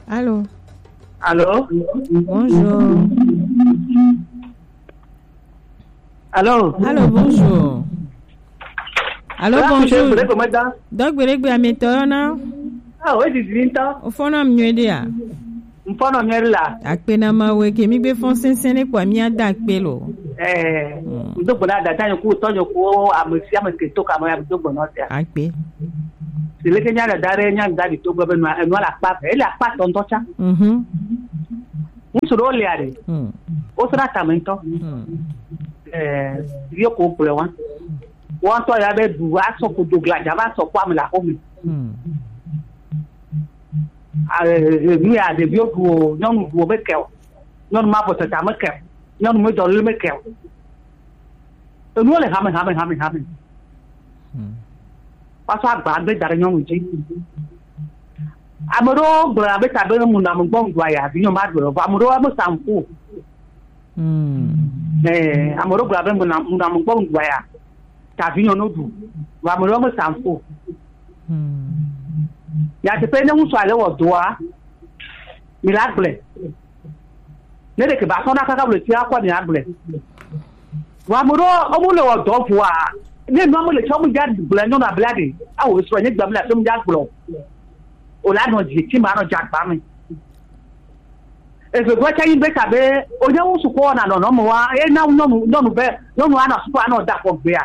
Allô? Allô? Bonjour. Allô? Allô, bonjour. Allô, bonjour. Donc, vous avez mis ton Ah oui, c'est bien. Au fond, on a mieux dit. Mfano nyela. Akpena mawe ke mi be fon sensene kwa mi ada akpelo. Ndo bona da tanyo ku tonyo ku amsi amke to ka ma ndo bona tia. Akpe. Sile ke nyala dare nya ngadi to go benwa enwa la pa ela pa tonto cha. Musoro le are. O sra tamento. Yo ko plewa. Wọ́n tọ́ ya bẹ́ du aṣọ kò dògbà jàmbá sọ fún àmì làkọ́mi. Mi à de bio du o nyɔnu du o bɛ kɛ o nyɔnu ma bɔ tata me kɛ o nyɔnu me dɔlele me kɛ o enuwo le hame pasɔ agba gbe da ɖe nyɔnu dzi ame ɖewo gblɔ abe ta be muname gbɔ ŋgɔa ya vi nyɔnu ma gblɔ ame ɖewo me sa ŋku ame ɖewo gblɔ abe muname gbɔ ŋgɔa ya ta vi nyɔnu du ame ɖewo me sa ŋku. Ya te pe ne ŋutsu ale wɔ doa mi la gblẽ ne ɖeke ba sɔ na kaka wòle tia kɔ mi la gblẽ wa ame ɖewo ɔmu le wɔ dɔ ʋua ne nua me le tsi ɔmu dza gblẽ nyɔnu abla de awo esrɔ̃ nye gbem le afi ɔmu dza gblɔ o la nɔ dzi ti ma nɔ dza gba me evegbe tsa yi be ta be onye ŋutsu kɔ wɔna nɔnɔme wa ena nyɔnu be nyɔnu anɔ suku anɔ da afɔ gbea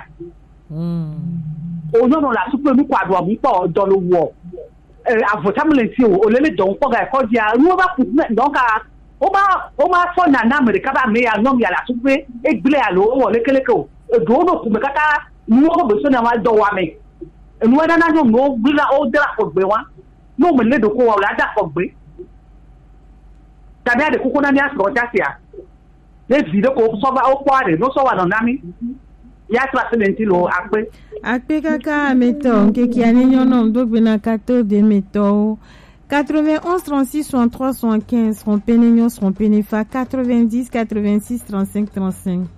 o nyɔnu la suku enu kɔ aɖua mu kpɔ dɔ le wɔ. Avotamulenti o lele dɔn kɔ ga ɛkɔ dia nuwo ba kun dɔn ka o ma fɔ nana mɛ de kaba me ya nyɔnu ya la supe egble alo wɔ lekeleke o edowo no kume kaka nuwo ko be so na wa dɔ wa me enuwo nana nyɔnuwo gblẽ o de la xɔ gbe wa n'o me le do ko wa o la da xɔ gbe tabi a de koko na ni asɔrɔ jasia ne vi de ko sɔba o kpɔ de n'o sɔ wa nɔ nami ya sra silenti lo akpe. Akpe kaka meto keki ane nyono ndogbe na 14 meto 91 36 63 75 rompene nyon rompene fa 90 86 35 35.